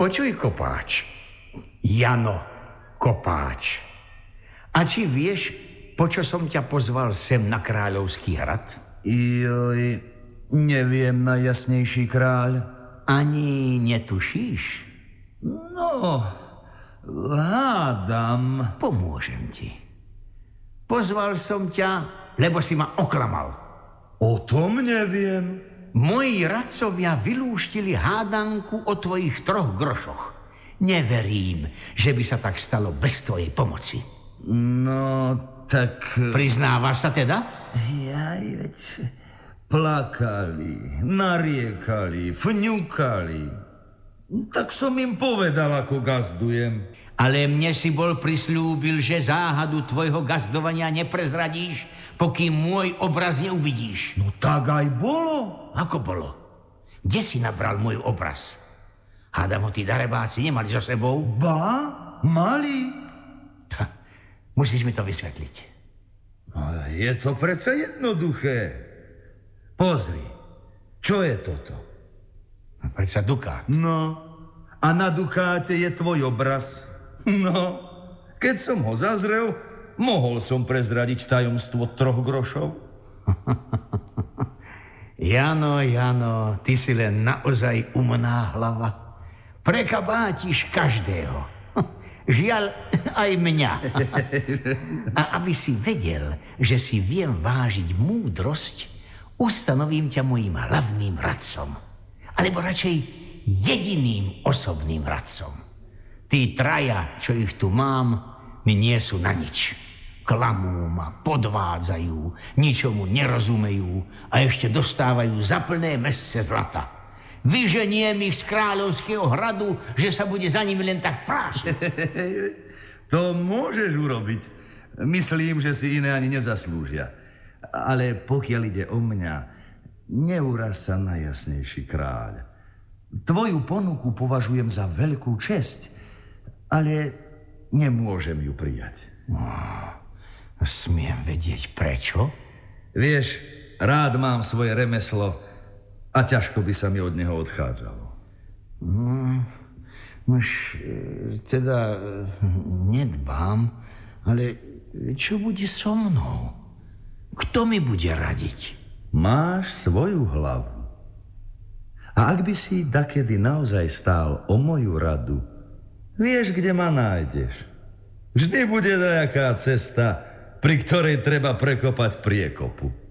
Počuj, kopáč. Jano Kopáč. A či vieš, po čo som ťa pozval sem na Kráľovský hrad? Joj, neviem, najjasnejší kráľ. Ani netušíš? No, hádam. Pomôžem ti. Pozval som ťa, lebo si ma oklamal. O tom neviem. Moji radcovia vylúštili hádanku o tvojich 3 grošoch. Neverím, že by sa tak stalo bez tvojej pomoci. No, tak... Priznávaš sa teda? Jaj, veď... Plakali, nariekali, fňukali. Tak som im povedal, ako gazdujem. Ale mne si bol prisľúbil, že záhadu tvojho gazdovania neprezradíš, pokým môj obraz neuvidíš. No tak aj bolo. Ako bolo? Kde si nabral môj obraz? Hádam ho tí darebáci nemali so sebou? Ba, mali. Musíš mi to vysvetliť. No, je to predsa jednoduché. Pozri, čo je toto? Predsa dukát. No, a na dukáte je tvoj obraz. No, keď som ho zazrel, mohol som prezradiť tajomstvo 3 grošov. Jano, ty si len naozaj umná hlava. Prekabátiš každého. Žiaľ, aj mňa. A aby si vedel, že si viem vážiť múdrosť, ustanovím ťa mojím hlavným radcom. Alebo radšej jediným osobným radcom. Tí 3, čo ich tu mám, mi nie sú na nič. Klamú ma, podvádzajú, ničomu nerozumejú a ešte dostávajú za plné mesce zlata. Vyženiem ich z Kráľovského hradu, že sa bude za nimi len tak prášiť. To môžeš urobiť. Myslím, že si iné ani nezaslúžia. Ale pokiaľ ide o mňa, neuraz sa, najjasnejší kráľ. Tvoju ponuku považujem za veľkú česť, ale nemôžem ju prijať. Smiem vedieť prečo? Vieš, rád mám svoje remeslo a ťažko by sa mi od neho odchádzalo. Už teda nedbám, ale čo bude so mnou? Kto mi bude radiť? Máš svoju hlavu. A ak by si dakedy naozaj stál o moju radu, vieš, kde ma nájdeš. Vždy bude nejaká cesta, pri ktorej treba prekopať priekopu.